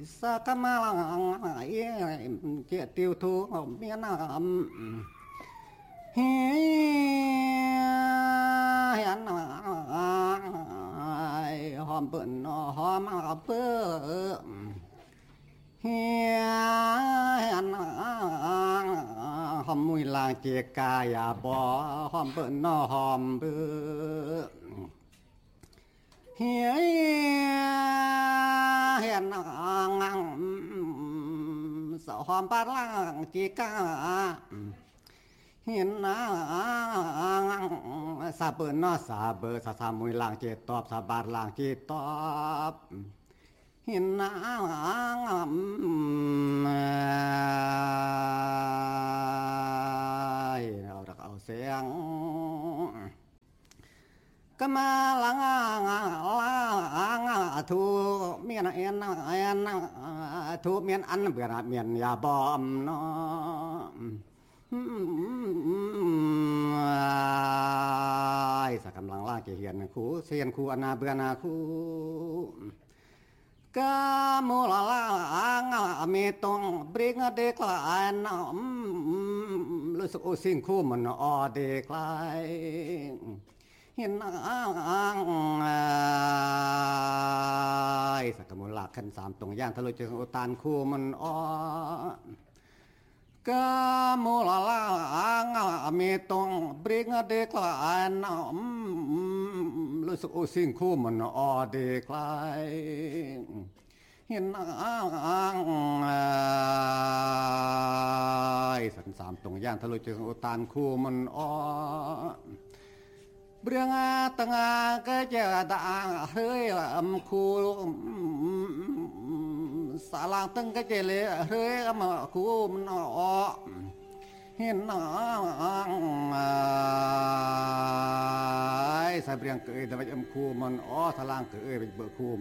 sa cam ai chia tiêu thu miền hiền hòm bận hòm bơ hiền hòm mùi làng chia cà ya bò hòm bận hòm bơ hiền sợ hòm bát làng chia cà hiền sa bơ nó sa bơ sa mùi làng chia tọp sa bát làng chia tọp hiềnเอาเสียงก็มาลังทูเมียนเอ็นทูเมียนอันเบื่อเมียนยาบอมเนาะสักกำลังล่าเกียนคูเซียนคูอนาเบื่อนาคูก็มูลลางมีตรงบริงเด็กลายน้ำรู้สึกสิ่งคู่มันออเด็กลายเห็นสักกำลังขันสามตรงย่างทะลุจึงอุตานคู่มันออก็มูลลางมีตรงบริงเด็กลายน้ำรู้สึกสิ่งคู่มันออเด็กลายเห็นสันสามตรงย่างทะลุจึงอุตานคู่มันออเบื้องตั้งก็จะด่าเฮ้ยคู่สาลางตั้งก็จะเลยเฮ้ยมาคู่มันออเห็นสายเบื้องเกยแต่ว่าคู่มันออทลางเกยเป็นเบอร์คู่